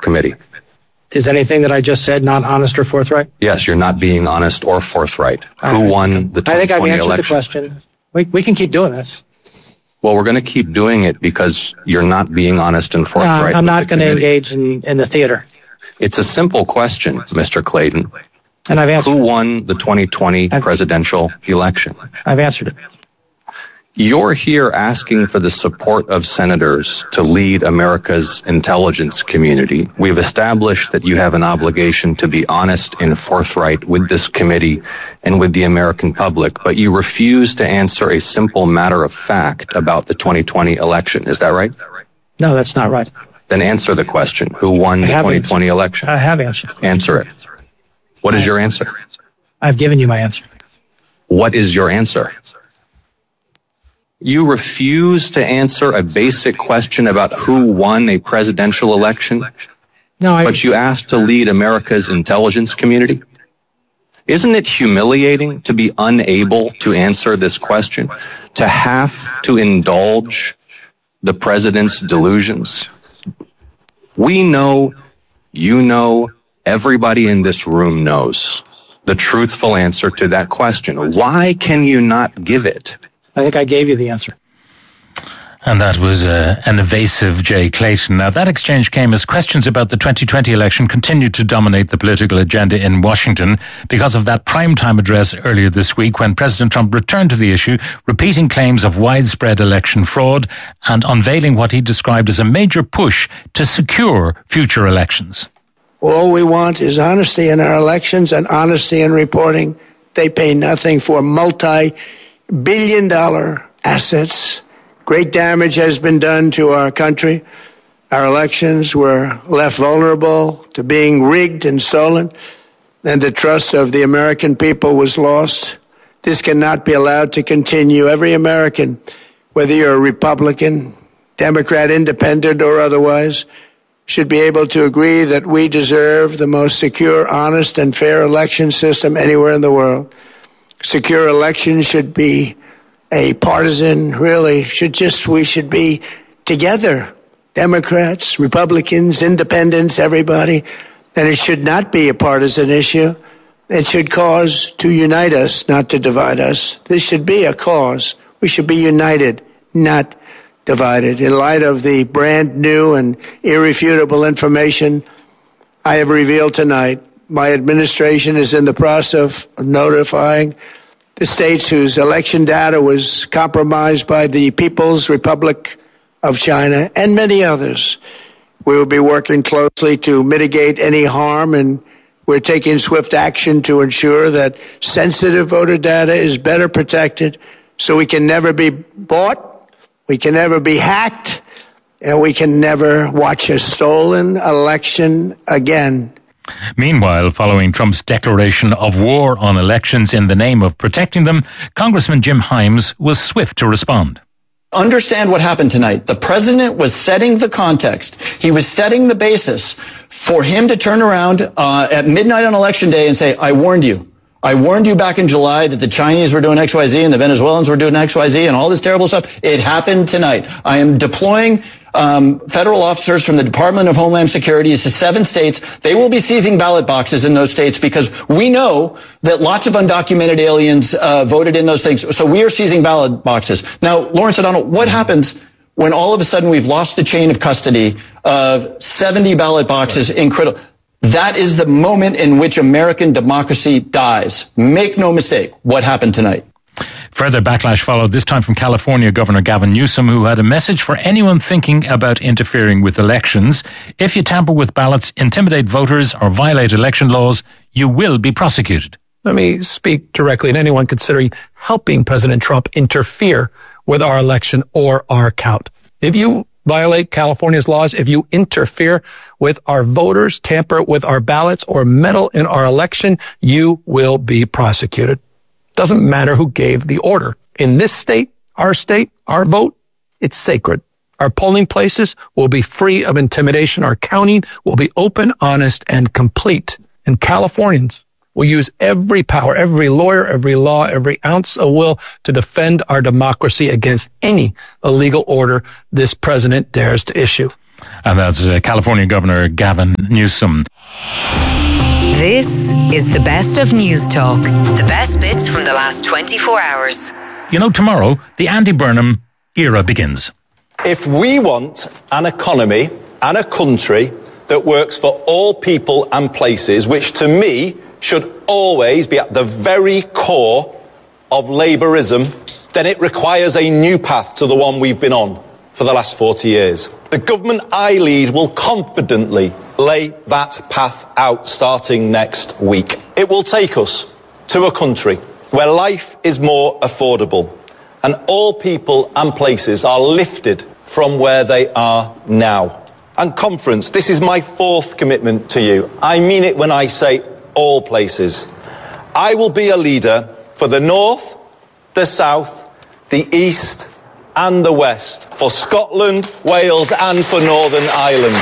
committee. Is anything that I just said not honest or forthright? Yes, you're not being honest or forthright. Who won the 2020 election? I think I've answered the question. We can keep doing this. Well, we're going to keep doing it because you're not being honest and forthright. I'm not going to engage in the theater. It's a simple question, Mr. Clayton. And I've answered. Who won the 2020 presidential election? I've answered it. You're here asking for the support of senators to lead America's intelligence community. We've established that you have an obligation to be honest and forthright with this committee and with the American public, but you refuse to answer a simple matter of fact about the 2020 election. Is that right? No, that's not right. Then answer the question. Who won the 2020 election? I have answered. Answer it. What is your answer? I've given you my answer. What is your answer? You refuse to answer a basic question about who won a presidential election, but you asked to lead America's intelligence community? Isn't it humiliating to be unable to answer this question, to have to indulge the president's delusions? We know, you know, everybody in this room knows the truthful answer to that question. Why can you not give it? I think I gave you the answer. And that was an evasive Jay Clayton. Now, that exchange came as questions about the 2020 election continued to dominate the political agenda in Washington because of that primetime address earlier this week when President Trump returned to the issue, repeating claims of widespread election fraud and unveiling what he described as a major push to secure future elections. All we want is honesty in our elections and honesty in reporting. They pay nothing for multi-billion-dollar assets. Great damage has been done to our country. Our elections were left vulnerable to being rigged and stolen, and the trust of the American people was lost. This cannot be allowed to continue. Every American, whether you're a Republican, Democrat, Independent, or otherwise, should be able to agree that we deserve the most secure, honest, and fair election system anywhere in the world. Secure elections should be a partisan, we should be together, Democrats, Republicans, Independents, everybody, and it should not be a partisan issue. It should cause to unite us, not to divide us. This should be a cause. We should be united, not divided. In light of the brand new and irrefutable information I have revealed tonight, my administration is in the process of notifying the states whose election data was compromised by the People's Republic of China and many others. We will be working closely to mitigate any harm, and we're taking swift action to ensure that sensitive voter data is better protected so we can never be bought, we can never be hacked, and we can never watch a stolen election again. Meanwhile, following Trump's declaration of war on elections in the name of protecting them, Congressman Jim Himes was swift to respond. Understand what happened tonight. The president was setting the context. He was setting the basis for him to turn around at midnight on election day and say, I warned you. I warned you back in July that the Chinese were doing XYZ and the Venezuelans were doing XYZ and all this terrible stuff. It happened tonight. I am deploying federal officers from the Department of Homeland Security to 7 states. They will be seizing ballot boxes in those states because we know that lots of undocumented aliens voted in those things. So we are seizing ballot boxes. Now, Lawrence O'Donnell, what happens when all of a sudden we've lost the chain of custody of 70 ballot boxes in critical? That is the moment in which American democracy dies. Make no mistake, what happened tonight. Further backlash followed, this time from California Governor Gavin Newsom, who had a message for anyone thinking about interfering with elections. If you tamper with ballots, intimidate voters, or violate election laws, you will be prosecuted. Let me speak directly to anyone considering helping President Trump interfere with our election or our count. If you violate California's laws, if you interfere with our voters, tamper with our ballots, or meddle in our election, you will be prosecuted. Doesn't matter who gave the order. In this state, our vote, it's sacred. Our polling places will be free of intimidation. Our counting will be open, honest, and complete. And Californians will use every power, every lawyer, every law, every ounce of will to defend our democracy against any illegal order this president dares to issue. And that's California Governor Gavin Newsom. This is the best of News Talk. The best bits from the last 24 hours. You know, tomorrow, the Andy Burnham era begins. If we want an economy and a country that works for all people and places, which to me should always be at the very core of Labourism, then it requires a new path to the one we've been on for the last 40 years. The government I lead will confidently lay that path out starting next week. It will take us to a country where life is more affordable and all people and places are lifted from where they are now. And conference, this is my fourth commitment to you. I mean it when I say all places. I will be a leader for the North, the South, the East and the West, for Scotland, Wales and for Northern Ireland.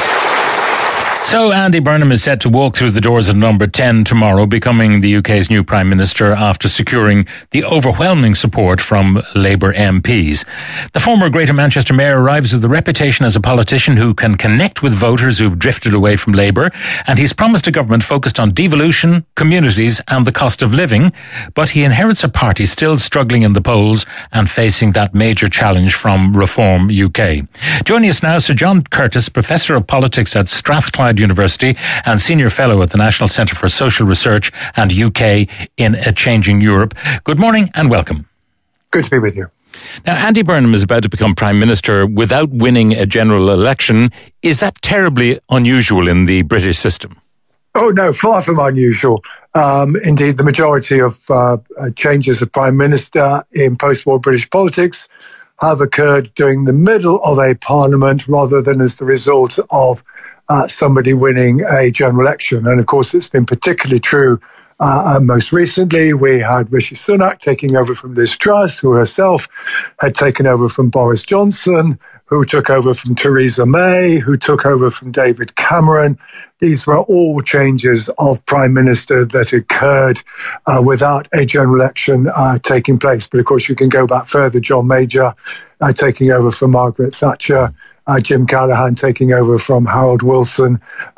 So Andy Burnham is set to walk through the doors at number 10 tomorrow, becoming the UK's new Prime Minister after securing the overwhelming support from Labour MPs. The former Greater Manchester Mayor arrives with a reputation as a politician who can connect with voters who've drifted away from Labour, and he's promised a government focused on devolution, communities and the cost of living, but he inherits a party still struggling in the polls and facing that major challenge from Reform UK. Joining us now, Sir John Curtis, Professor of Politics at Strathclyde University and Senior Fellow at the National Centre for Social Research and UK in a Changing Europe. Good morning and welcome. Good to be with you. Now, Andy Burnham is about to become Prime Minister without winning a general election. Is that terribly unusual in the British system? Oh, no, far from unusual. Indeed, the majority of changes of Prime Minister in post-war British politics have occurred during the middle of a parliament rather than as the result of somebody winning a general election. And of course, it's been particularly true most recently. We had Rishi Sunak taking over from Liz Truss, who herself had taken over from Boris Johnson, who took over from Theresa May, who took over from David Cameron. These were all changes of Prime Minister that occurred without a general election taking place. But of course, you can go back further. John Major taking over from Margaret Thatcher, Jim Callaghan taking over from Harold Wilson,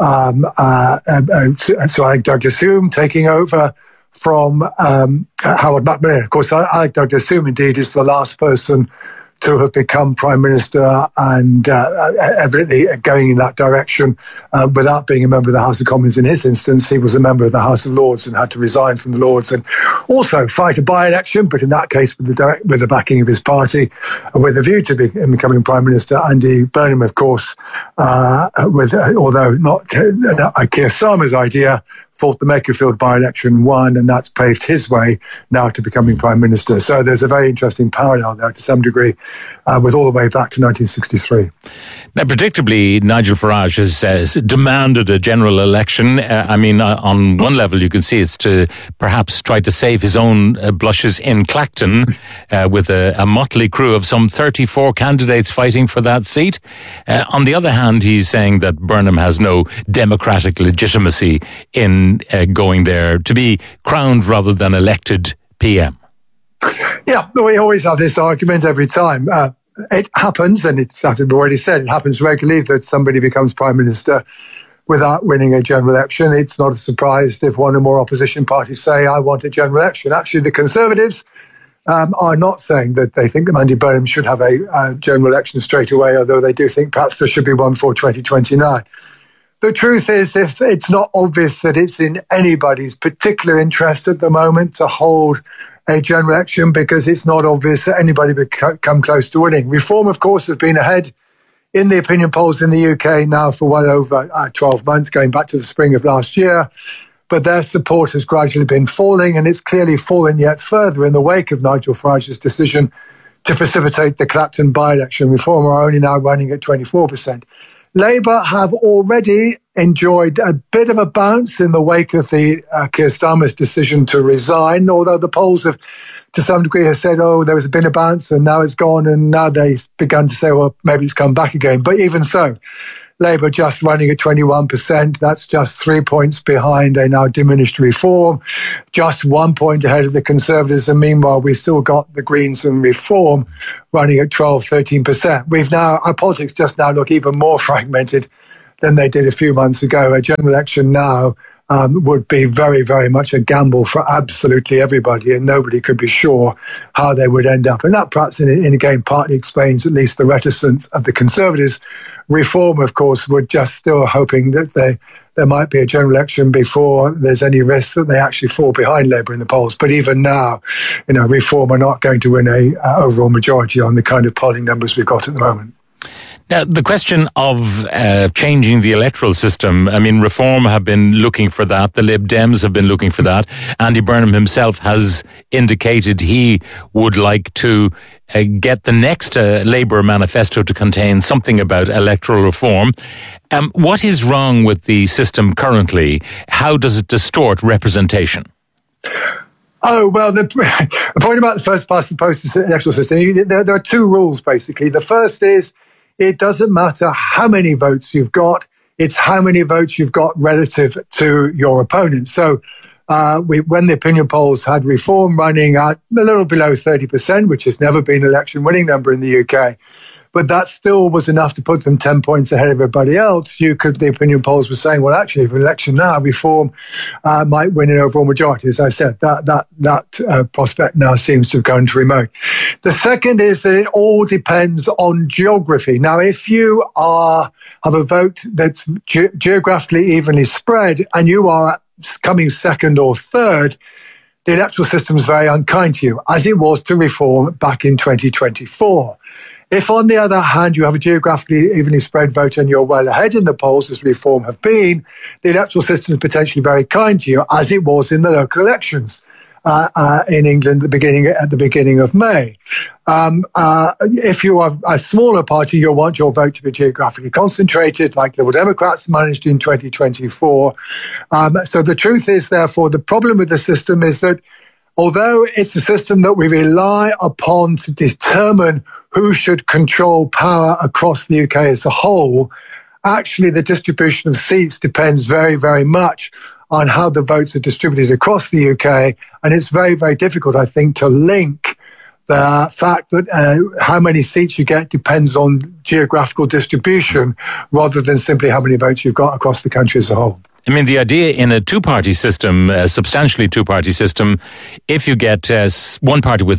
Sir Douglas Hume taking over from Howard Macmillan. Of course, Douglas Hume indeed is the last person to have become Prime Minister and evidently going in that direction without being a member of the House of Commons. In his instance, he was a member of the House of Lords and had to resign from the Lords and also fight a by-election, but in that case with the backing of his party, with a view to becoming Prime Minister. Andy Burnham, of course, although not Keir Starmer's idea, fought the Makerfield by-election, won, and that's paved his way now to becoming Prime Minister. So there's a very interesting parallel there to some degree with all the way back to 1963. Now, predictably, Nigel Farage has demanded a general election. On one level, you can see it's to perhaps try to save his own blushes in Clacton with a motley crew of some 34 candidates fighting for that seat. On the other hand, he's saying that Burnham has no democratic legitimacy in going there to be crowned rather than elected PM. Yeah, we always have this argument every time. It happens, and it's as I've already said, it happens regularly that somebody becomes Prime Minister without winning a general election. It's not a surprise if one or more opposition parties say, I want a general election. Actually, the Conservatives are not saying that they think that Andy Burnham should have a general election straight away, although they do think perhaps there should be one for 2029. The truth is, if it's not obvious that it's in anybody's particular interest at the moment to hold a general election because it's not obvious that anybody would come close to winning. Reform, of course, has been ahead in the opinion polls in the UK now for well over 12 months, going back to the spring of last year. But their support has gradually been falling, and it's clearly fallen yet further in the wake of Nigel Farage's decision to precipitate the Clapton by-election. Reform are only now running at 24%. Labour have already enjoyed a bit of a bounce in the wake of the Keir Starmer's decision to resign, although the polls have, to some degree, have said, there was been a bounce and now it's gone, and now they've begun to say, well, maybe it's come back again. But even so, Labour just running at 21%. That's just 3 points behind a now diminished Reform, just 1 point ahead of the Conservatives. And meanwhile, we've still got the Greens and Reform running at 13%. Our politics just now look even more fragmented than they did a few months ago. A general election now would be very, very much a gamble for absolutely everybody, and nobody could be sure how they would end up. And that perhaps, again, partly explains at least the reticence of the Conservatives. Reform, of course, were just still hoping that there might be a general election before there's any risk that they actually fall behind Labour in the polls. But even now, Reform are not going to win a overall majority on the kind of polling numbers we've got at the moment. Now, the question of changing the electoral system, I mean, Reform have been looking for that. The Lib Dems have been looking for that. Andy Burnham himself has indicated he would like to get the next Labour manifesto to contain something about electoral reform. What is wrong with the system currently? How does it distort representation? Oh, well, the point about the first past the post electoral system, there are two rules, basically. The first is, it doesn't matter how many votes you've got, it's how many votes you've got relative to your opponent. So when the opinion polls had Reform running at a little below 30%, which has never been an election winning number in the UK, but that still was enough to put them 10 points ahead of everybody else. The opinion polls were saying, well, actually, for election now, Reform might win an overall majority. As I said, that prospect now seems to have gone to remote. The second is that it all depends on geography. Now, if you have a vote that's geographically evenly spread and you are coming second or third, the electoral system is very unkind to you, as it was to Reform back in 2024. If, on the other hand, you have a geographically evenly spread vote and you're well ahead in the polls, as Reform have been, the electoral system is potentially very kind to you, as it was in the local elections in England at the beginning of May. If you are a smaller party, you'll want your vote to be geographically concentrated, like Liberal Democrats managed in 2024. So the truth is, therefore, the problem with the system is that although it's a system that we rely upon to determine who should control power across the UK as a whole, actually the distribution of seats depends very, very much on how the votes are distributed across the UK. And it's very, very difficult, I think, to link the fact that how many seats you get depends on geographical distribution rather than simply how many votes you've got across the country as a whole. I mean, the idea in a two-party system, a substantially two-party system, if you get one party with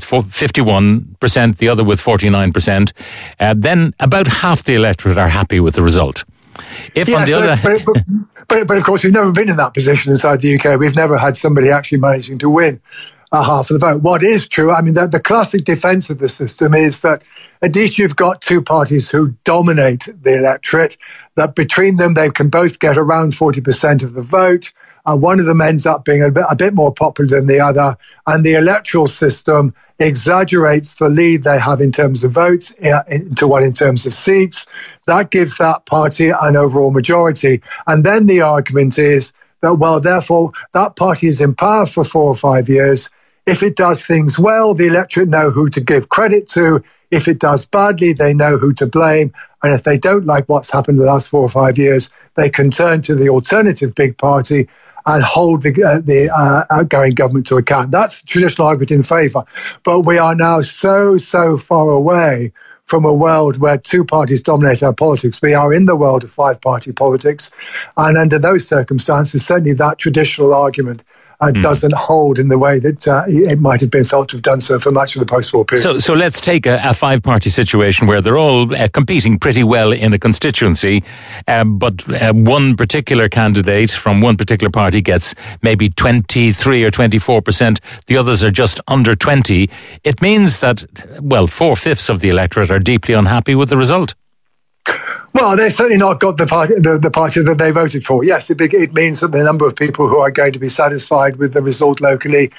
51%, the other with 49%, then about half the electorate are happy with the result. If on the other... But of course, we've never been in that position inside the UK. We've never had somebody actually managing to win half of the vote. What is true, I mean, the classic defence of the system is that at least you've got two parties who dominate the electorate, that between them they can both get around 40% of the vote. One of them ends up being a bit more popular than the other, and the electoral system exaggerates the lead they have in terms of votes in terms of seats. That gives that party an overall majority. And then the argument is that, well, therefore, that party is in power for 4 or 5 years. If it does things well, the electorate know who to give credit to. If it does badly, they know who to blame. And if they don't like what's happened in the last 4 or 5 years, they can turn to the alternative big party and hold the outgoing government to account. That's the traditional argument in favour. But we are now so far away from a world where two parties dominate our politics. We are in the world of five-party politics. And under those circumstances, certainly that traditional argument doesn't hold in the way that it might have been felt to have done so for much of the post-war period. So let's take a five-party situation where they're all competing pretty well in a constituency, but one particular candidate from one particular party gets maybe 23 or 24%. The others are just under 20. It means that, well, 4/5 of the electorate are deeply unhappy with the result. Well, they've certainly not got the party that they voted for. Yes, it means that the number of people who are going to be satisfied with the result locally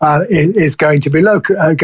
is going to be lower.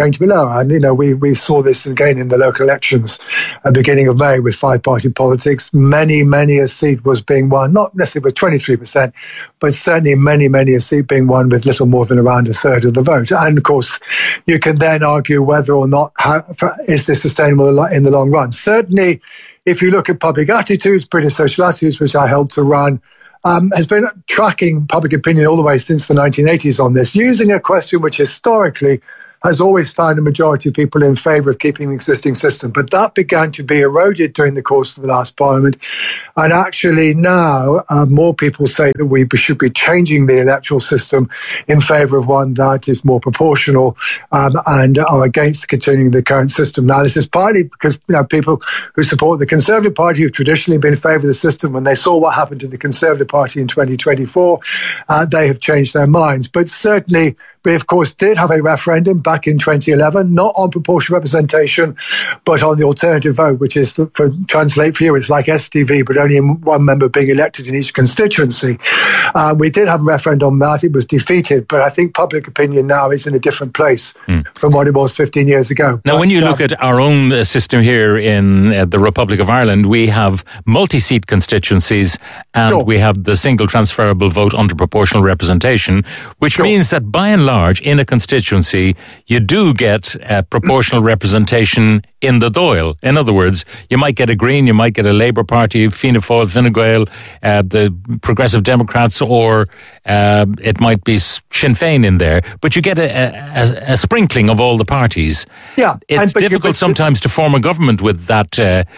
And we saw this again in the local elections at the beginning of May with five-party politics. Many a seat was being won, not necessarily with 23%, but certainly many a seat being won with little more than around a third of the vote. And of course, you can then argue whether or not is this sustainable in the long run. Certainly, if you look at public attitudes, British social attitudes, which I helped to run, has been tracking public opinion all the way since the 1980s on this, using a question which historically has always found a majority of people in favour of keeping the existing system. But that began to be eroded during the course of the last Parliament. And actually now more people say that we should be changing the electoral system in favour of one that is more proportional and are against continuing the current system. Now, this is partly because people who support the Conservative Party have traditionally been in favour of the system. When they saw what happened to the Conservative Party in 2024, they have changed their minds. But certainly, we, of course, did have a referendum back in 2011, not on proportional representation, but on the alternative vote, which is, for translate for you, it's like STV, but only one member being elected in each constituency. We did have a referendum on that. It was defeated, but I think public opinion now is in a different place from what it was 15 years ago. Now, when you look at our own system here in the Republic of Ireland, we have multi-seat constituencies and we have the single transferable vote under proportional representation, which means that by and large, in a constituency, you do get proportional representation in the Dáil. In other words, you might get a Green, you might get a Labour Party, Fianna Fáil, Fine Gael, the Progressive Democrats, or it might be Sinn Féin in there, but you get a sprinkling of all the parties. Yeah, it's difficult sometimes to form a government with that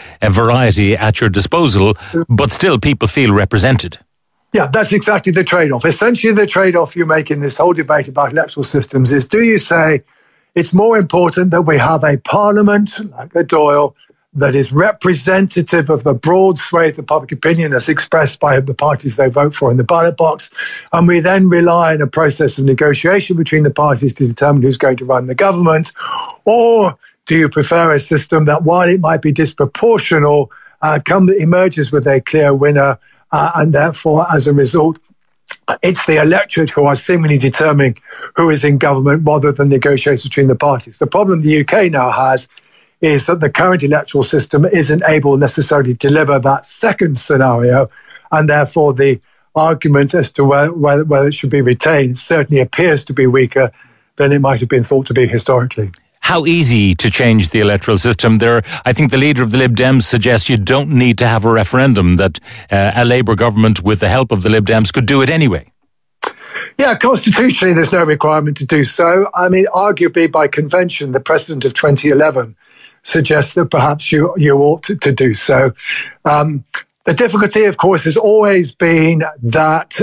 variety at your disposal, but still people feel represented. Yeah, that's exactly the trade-off. Essentially, the trade-off you make in this whole debate about electoral systems is, do you say it's more important that we have a parliament, like a Dáil, that is representative of the broad swathe of public opinion as expressed by the parties they vote for in the ballot box, and we then rely on a process of negotiation between the parties to determine who's going to run the government? Or do you prefer a system that, while it might be disproportional, emerges with a clear winner, and therefore, as a result, it's the electorate who are seemingly determining who is in government rather than negotiations between the parties? The problem the UK now has is that the current electoral system isn't able necessarily to deliver that second scenario, and therefore the argument as to whether it should be retained certainly appears to be weaker than it might have been thought to be historically. How easy to change the electoral system? I think the leader of the Lib Dems suggests you don't need to have a referendum, that a Labour government with the help of the Lib Dems could do it anyway. Yeah, constitutionally there's no requirement to do so. I mean, arguably by convention, the precedent of 2011 suggests that perhaps you ought to do so. The difficulty, of course, has always been that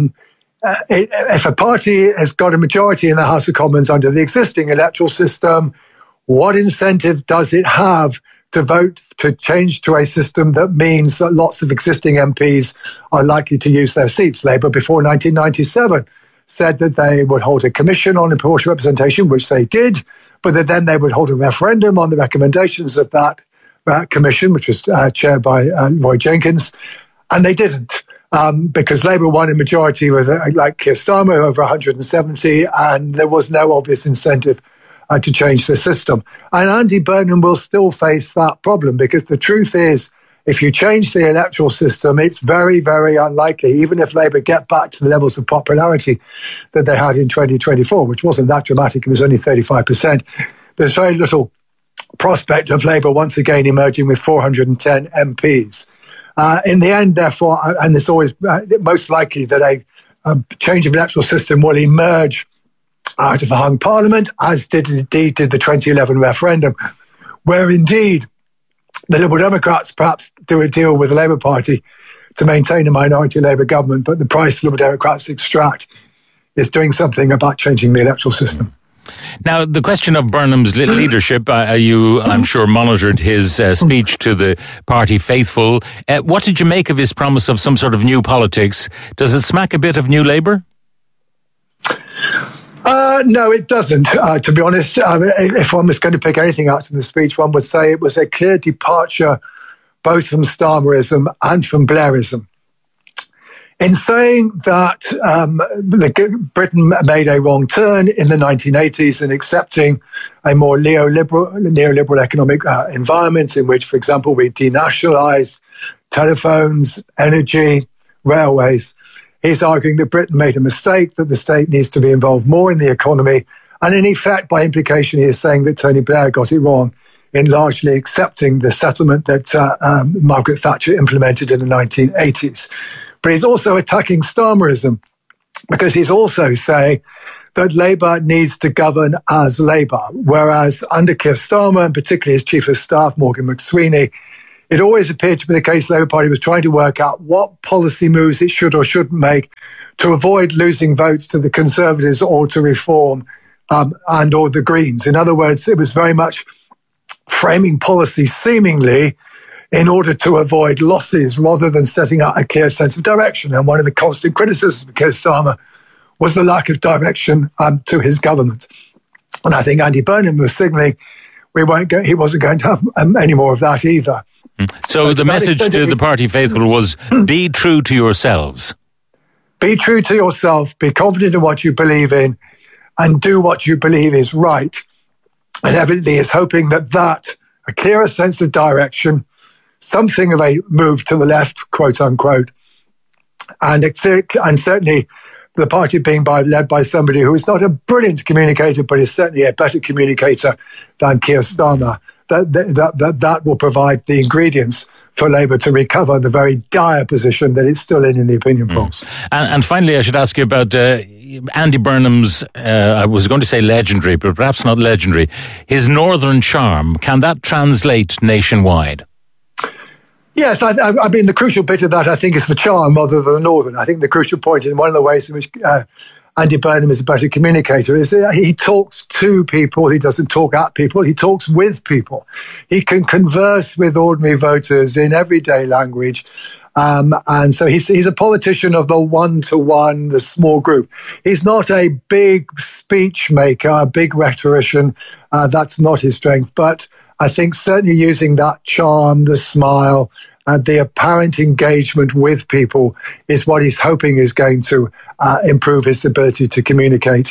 if a party has got a majority in the House of Commons under the existing electoral system, what incentive does it have to vote to change to a system that means that lots of existing MPs are likely to use their seats? Labour, before 1997, said that they would hold a commission on proportional representation, which they did, but that then they would hold a referendum on the recommendations of that commission, which was chaired by Roy Jenkins, and they didn't. Because Labour won a majority with, like Keir Starmer, over 170, and there was no obvious incentive to change the system. And Andy Burnham will still face that problem, because the truth is, if you change the electoral system, it's very, very unlikely, even if Labour get back to the levels of popularity that they had in 2024, which wasn't that dramatic, it was only 35%. There's very little prospect of Labour once again emerging with 410 MPs. In the end, therefore, and it's always most likely that a change of electoral system will emerge out of a hung parliament, as did the 2011 referendum, where indeed the Liberal Democrats perhaps do a deal with the Labour Party to maintain a minority Labour government, but the price the Liberal Democrats extract is doing something about changing the electoral system. Now, the question of Burnham's leadership, I'm sure, monitored his speech to the party faithful. What did you make of his promise of some sort of new politics? Does it smack a bit of New Labour? No, it doesn't, to be honest. If one was going to pick anything out from the speech, one would say it was a clear departure both from Starmerism and from Blairism. In saying that Britain made a wrong turn in the 1980s in accepting a more neoliberal economic environment in which, for example, we denationalised telephones, energy, railways, he's arguing that Britain made a mistake, that the state needs to be involved more in the economy. And in effect, by implication, he is saying that Tony Blair got it wrong in largely accepting the settlement that Margaret Thatcher implemented in the 1980s. But he's also attacking Starmerism, because he's also saying that Labour needs to govern as Labour, whereas under Keir Starmer, and particularly his Chief of Staff, Morgan McSweeney, it always appeared to be the case the Labour Party was trying to work out what policy moves it should or shouldn't make to avoid losing votes to the Conservatives or to Reform and or the Greens. In other words, it was very much framing policy seemingly in order to avoid losses rather than setting out a clear sense of direction. And one of the constant criticisms of Keir Starmer was the lack of direction to his government. And I think Andy Burnham was signalling he wasn't going to have any more of that either. So the message to the party faithful was, be true to yourselves. Be true to yourself, be confident in what you believe in, and do what you believe is right. And evidently is hoping that a clearer sense of direction, something of a move to the left, quote unquote, and certainly the party being led by somebody who is not a brilliant communicator, but is certainly a better communicator than Keir Starmer, that will provide the ingredients for Labour to recover the very dire position that it's still in the opinion polls. And finally, I should ask you about Andy Burnham's, I was going to say legendary, but perhaps not legendary, his northern charm. Can that translate nationwide? Yes, I mean, the crucial bit of that, I think, is the charm rather than the northern. I think the crucial point, and one of the ways in which Andy Burnham is a better communicator, is that he talks to people. He doesn't talk at people. He talks with people. He can converse with ordinary voters in everyday language. And so he's a politician of the one-to-one, the small group. He's not a big speech maker, a big rhetorician. That's not his strength. But I think certainly using that charm, the smile, and the apparent engagement with people is what he's hoping is going to improve his ability to communicate.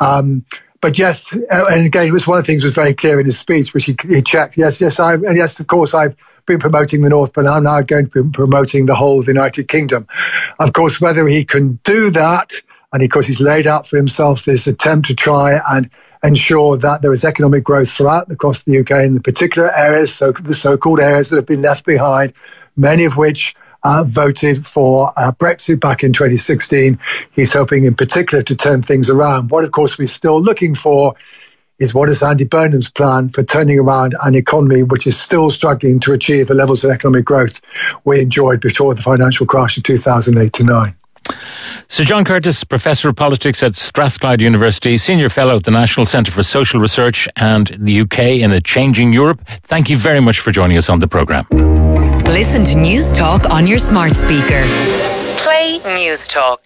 But yes, and again, it was one of the things that was very clear in his speech, which he checked. Yes, of course, I've been promoting the North, but I'm now going to be promoting the whole of the United Kingdom. Of course, whether he can do that, and of course, he's laid out for himself this attempt to try and ensure that there is economic growth throughout across the UK in the particular areas, so the so-called areas that have been left behind, many of which voted for Brexit back in 2016. He's hoping in particular to turn things around. What, of course, we're still looking for is what is Andy Burnham's plan for turning around an economy which is still struggling to achieve the levels of economic growth we enjoyed before the financial crash of 2008-9. Sir John Curtis, Professor of Politics at Strathclyde University, Senior Fellow at the National Centre for Social Research and the UK in a Changing Europe. Thank you very much for joining us on the programme. Listen to News Talk on your smart speaker. Play News Talk.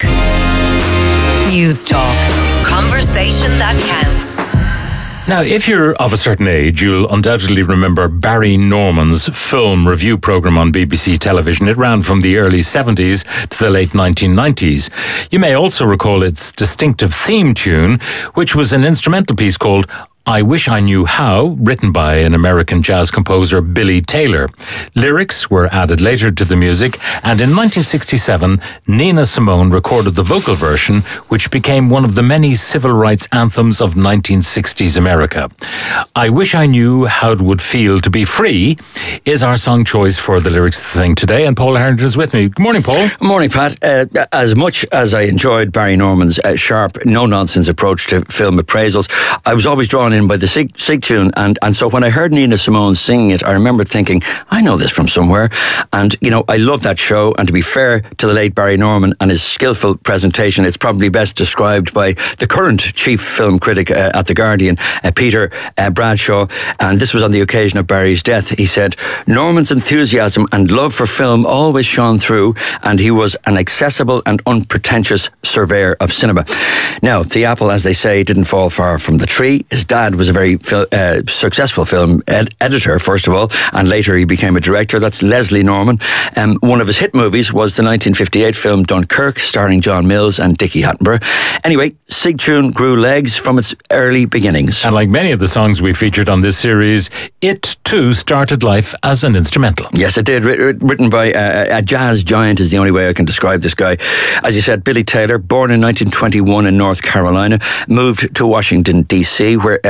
News Talk. Conversation that counts. Now, if you're of a certain age, you'll undoubtedly remember Barry Norman's film review programme on BBC television. It ran from the early 70s to the late 1990s. You may also recall its distinctive theme tune, which was an instrumental piece called I Wish I Knew How, written by an American jazz composer, Billy Taylor. Lyrics were added later to the music, and in 1967, Nina Simone recorded the vocal version, which became one of the many civil rights anthems of 1960s America. I Wish I Knew How It Would Feel to Be Free is our song choice for the lyrics thing today, and Paul Harrington is with me. Good morning, Paul. Good morning, Pat. As much as I enjoyed Barry Norman's sharp, no-nonsense approach to film appraisals, I was always drawn in by the Sig tune, and so when I heard Nina Simone singing it, I remember thinking, I know this from somewhere. And you know, I love that show, and to be fair to the late Barry Norman and his skillful presentation, it's probably best described by the current chief film critic at The Guardian, Peter Bradshaw, and this was on the occasion of Barry's death. He said, Norman's enthusiasm and love for film always shone through, and he was an accessible and unpretentious surveyor of cinema. Now, the apple, as they say, didn't fall far from the tree. His dad was a very successful film editor, first of all, and later he became a director. That's Leslie Norman. One of his hit movies was the 1958 film Dunkirk, starring John Mills and Dickie Attenborough. Anyway, Sig tune grew legs from its early beginnings. And like many of the songs we featured on this series, it too started life as an instrumental. Yes, it did. Written by a jazz giant is the only way I can describe this guy. As you said, Billy Taylor, born in 1921 in North Carolina, moved to Washington, D.C., where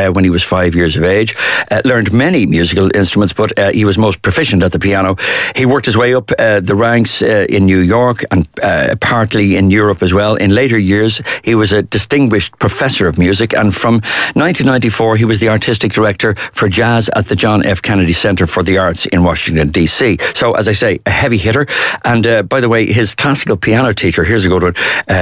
when he was 5 years of age. Learned many musical instruments, but he was most proficient at the piano. He worked his way up the ranks in New York and partly in Europe as well. In later years, he was a distinguished professor of music, and from 1994, he was the artistic director for jazz at the John F. Kennedy Center for the Arts in Washington, D.C. So, as I say, a heavy hitter. And by the way, his classical piano teacher, here's a good one,